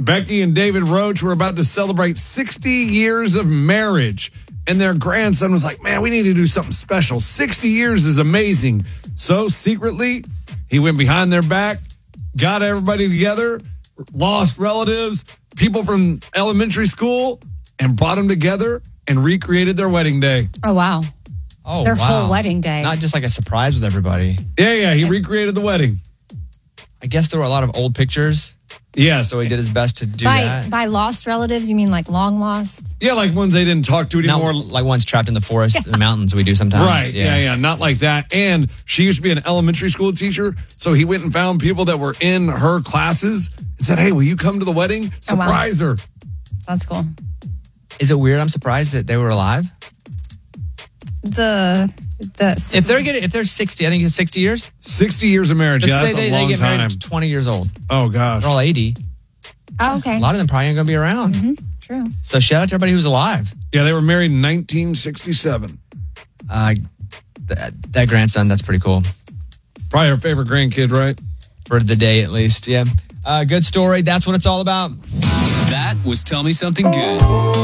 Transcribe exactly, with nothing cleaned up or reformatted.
Becky and David Roach were about to celebrate sixty years of marriage. And their grandson was like, man, we need to do something special. sixty years is amazing. So secretly, he went behind their back, got everybody together, lost relatives, people from elementary school, and brought them together and recreated their wedding day. Oh, wow. Oh, Their wow. whole wedding day. Not just like a surprise with everybody. Yeah, yeah, he recreated the wedding. I guess there were a lot of old pictures. Yes. So he did his best to do by, that. By lost relatives, you mean like long lost? Yeah, like ones they didn't talk to anymore. Not like ones trapped in the forest, in the mountains we do sometimes. Right, yeah. yeah, yeah, not like that. And she used to be an elementary school teacher, so he went and found people that were in her classes and said, hey, will you come to the wedding? Surprise oh, wow. her. That's cool. Is it weird? I'm surprised that they were alive. The... The, if they're getting, if they're sixty, I think it's sixty years. Sixty years of marriage. Let's yeah, say that's they, a long they get time. married twenty years old. Oh gosh, they're all eighty. Oh, okay. A lot of them probably aren't going to be around. Mm-hmm. True. So shout out to everybody who's alive. Yeah, they were married in nineteen sixty-seven. Uh, that, that grandson, that's pretty cool. Probably our favorite grandkid, right? For the day, at least. Yeah. Uh, good story. That's what it's all about. That was Tell Me Something Good.